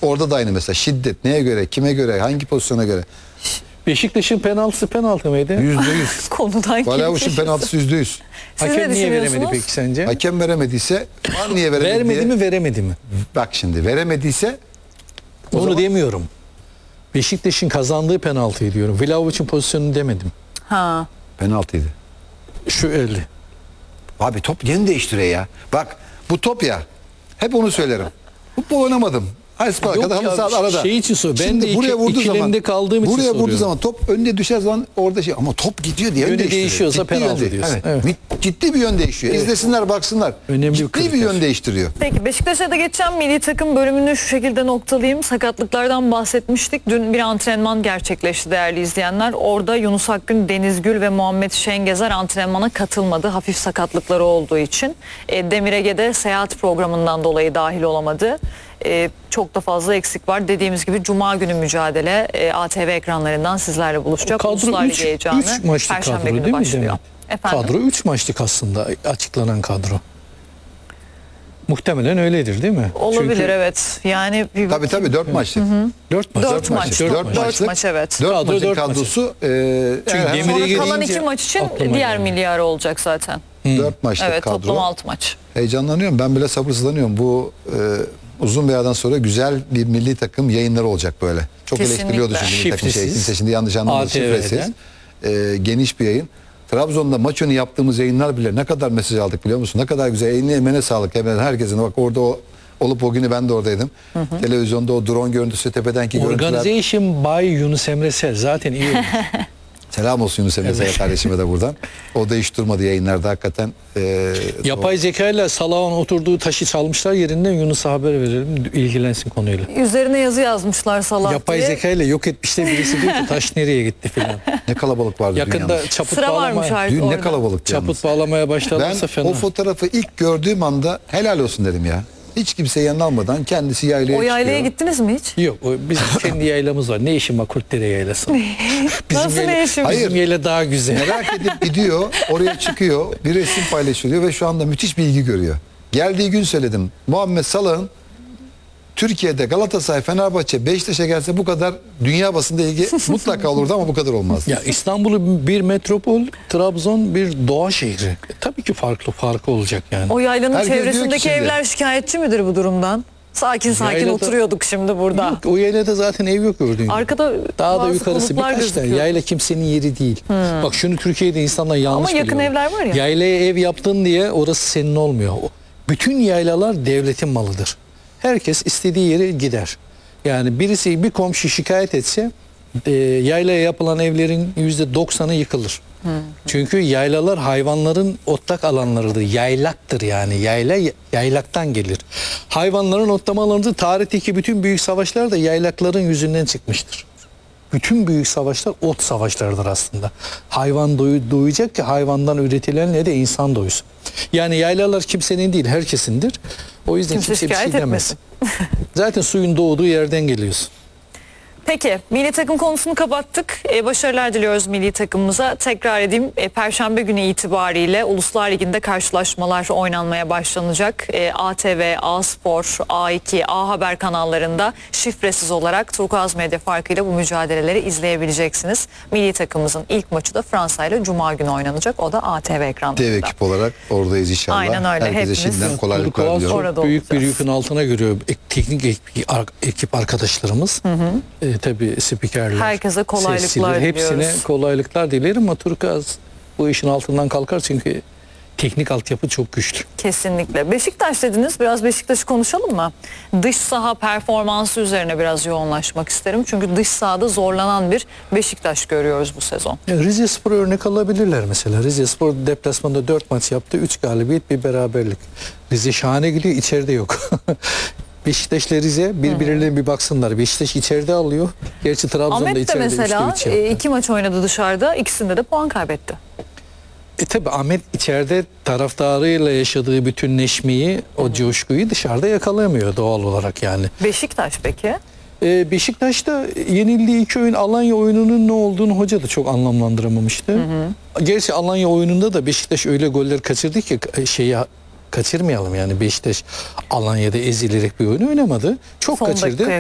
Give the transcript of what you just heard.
Orada da aynı mesela şiddet neye göre, kime göre, hangi pozisyona göre? Beşiktaş'ın penaltısı penaltı mıydı? %100. Konudan Valavuş'un penaltısı %100. Siz ne Hakem niye veremedi düşünüyorsunuz? peki sence? Hakem veremediyse var niye veremedi Vermedi diye. mi veremedi mi? Bak şimdi veremediyse Onu zaman- demiyorum. Beşiktaş'ın kazandığı penaltıyı diyorum. Vlahovic'in pozisyonunu demedim. Ha. penaltıydı. Şu elde. Abi top yeni değiştiriyor ya. Bak bu top ya. Hep onu söylerim. Futbol oynamadım. Hasbelkader Yok halı ya, saha arada. şey için söylüyorum. Ben Şimdi de buraya vurduğu ikilemde kaldığım için buraya vurduğu soruyorum. zaman top önüne düşer zaman orada şey ama top gidiyor diye Yönü yön değiştiriyor. değişiyorsa Ciddi penaltı yön diyorsun. Evet. Ciddi bir yön değişiyor. İzlesinler baksınlar. Önemli bir Ciddi bir kriter. yön değiştiriyor. Peki Beşiktaş'a da geçen milli takım bölümünü şu şekilde noktalayayım. Sakatlıklardan bahsetmiştik. Dün bir antrenman gerçekleşti değerli izleyenler. Orada Yunus Akgün, Deniz Gül ve Muhammed Şengezer antrenmana katılmadı. Hafif sakatlıkları olduğu için. Demir Ege'de seyahat programından dolayı dahil olamadı. Çok da fazla eksik var. Dediğimiz gibi Cuma günü mücadele ATV ekranlarından sizlerle buluşacak. Kadro Uluslar 3 Ligi heyecanı maçlık Perşembe kadro günü değil mi başlıyor. Demet? Efendim? Kadro 3 maçlık aslında açıklanan kadro. Muhtemelen öyledir değil mi? Olabilir Çünkü evet. Yani bir Tabii 4 maçlık. 4 maç. 4 maç. maçlık. 4 maç evet. 4 Kadro maçın dört kadrosu Çünkü Demir Sonra Ege kalan deyince 2 maç için aklıma diğer geldi. milyarı olacak zaten. 4 maçlık Evet kadro. toplam 6 maç. Heyecanlanıyorum. Ben bile sabırsızlanıyorum. Bu uzun bir aradan sonra güzel bir milli takım yayınları olacak böyle. Çok Kesinlikle. eleştiriliyordu çünkü milli takım şey. Şifresiz. Kimse şimdi yanlış anlamasın. ATV'den. Şifresiz. Geniş bir yayın. Trabzon'da maç önü yaptığımız yayınlar bile ne kadar mesaj aldık biliyor musun? Ne kadar güzel. Eline emeğine sağlık. Hemen herkesin. Bak orada olup o günü ben de oradaydım. Televizyonda o drone görüntüsü tepedenki görüntüler. Organization by Yunus Emre Sel zaten iyi olmuş. Selam olsun Yunus Emre Sayın kardeşime de buradan. O da hiç durmadı yayınlarda hakikaten. Yapay zeka ile Salah'ın oturduğu taşı çalmışlar yerinden Yunus'a haber verelim ilgilensin konuyla. Üzerine yazı yazmışlar Salah Yapay diye. zeka ile yok etmişler birisi diyor ki taş nereye gitti filan. Ne kalabalık vardı Yakında dünyamız. çaput Sıra varmış bağlamaya, artık Dün ne orada. kalabalıktı yalnız. çaput bağlamaya Ben başlarlarsa fena. o fotoğrafı ilk gördüğüm anda helal olsun dedim ya. Hiç kimse yanına almadan kendisi yaylaya O yaylaya çıkıyor. gittiniz mi hiç? Yok bizim kendi yaylamız var. Ne işin var Kurtdere yaylası? Nasıl ne işin var? Bizim yayla daha güzel. Merak edip gidiyor, oraya çıkıyor, bir resim paylaşılıyor ve şu anda müthiş bir ilgi görüyor. Geldiği gün söyledim. Muhammed Salah'ın Türkiye'de Galatasaray, Fenerbahçe, Beşiktaş'a gelse bu kadar dünya basında ilgi mutlaka olurdu ama bu kadar olmaz. Ya İstanbul'u bir metropol, Trabzon bir doğa şehri. Tabii ki farkı olacak yani. O yaylanın Herkes diyor ki çevresindeki şimdi- evler şikayetçi midir bu durumdan? Sakin Yaylada- oturuyorduk şimdi burada. Yok, o yaylada zaten ev yok gördüğün gibi. Arkada Daha da bazı yukarısı konutlar birkaç tane. gözüküyor. Yayla kimsenin yeri değil. Bak şunu Türkiye'de insanlar yanlış Ama yakın biliyorlar. evler var ya. Yaylaya ev yaptın diye orası senin olmuyor. Bütün yaylalar devletin malıdır. Herkes istediği yere gider. Yani birisi bir komşu şikayet etse yaylaya yapılan evlerin %90'ı yıkılır. Çünkü yaylalar hayvanların otlak alanlarıdır. Yaylaktır yani. Yaylaktan gelir. Hayvanların otlama alanıdır. Tarihteki bütün büyük savaşlar da yaylakların yüzünden çıkmıştır. Bütün büyük savaşlar ot savaşlarıdır aslında. Hayvan doyacak ki hayvandan üretilenle de insan doysun. Yani yaylalar kimsenin değil herkesindir. O yüzden Kimse kimse bir şey şikayet demez. Zaten suyun doğduğu yerden geliyorsun. Peki milli takım konusunu kapattık. Başarılar diliyoruz milli takımımıza. Tekrar edeyim Perşembe günü itibariyle Uluslar Ligi'nde karşılaşmalar oynanmaya başlanacak. ATV, A-Spor, A2, A Haber kanallarında şifresiz olarak Turkuaz Medya farkıyla bu mücadeleleri izleyebileceksiniz. Milli takımımızın ilk maçı da Fransa ile Cuma günü oynanacak. O da ATV Dev ekranlarında. ekip olarak oradayız inşallah. Aynen öyle, Herkese hepimiz. şimdiden kolaylıklar Turkuaz diliyorum. çok Orada büyük bir olacağız. yükün altına giriyor. Teknik ekip arkadaşlarımız. Tabii spikerler. Herkese kolaylıklar sesçiler, hepsine diliyoruz. kolaylıklar dilerim ama Turkuaz bu işin altından kalkar çünkü teknik altyapı çok güçlü. Kesinlikle. Beşiktaş dediniz. Biraz Beşiktaş'ı konuşalım mı? Dış saha performansı üzerine biraz yoğunlaşmak isterim. Çünkü dış sahada zorlanan bir Beşiktaş görüyoruz bu sezon. Rizespor örnek alabilirler mesela. Rizespor deplasmanda 4 maç yaptı. 3 galibiyet bir beraberlik. Rize şahane gidiyor içeride yok. Beşiktaş'la Rize birbirlerine bir baksınlar. Beşiktaş içeride alıyor. Gerçi Trabzon'da Ahmet de içeride mesela 3'te 3 yaptı. 2 maç oynadı dışarıda. İkisinde de puan kaybetti. Tabi Ahmet içeride taraftarıyla yaşadığı bütün neşmeyi, o coşkuyu dışarıda yakalayamıyor doğal olarak yani. Beşiktaş peki? Beşiktaş'ta yenildiği 2 oyun Alanya oyununun ne olduğunu hoca da çok anlamlandıramamıştı. Gerçi Alanya oyununda da Beşiktaş öyle goller kaçırdı ki şeyi kaçırmayalım yani Beşiktaş Alanya'da ezilerek bir oyun oynamadı. Çok Son kaçırdı. dakikaya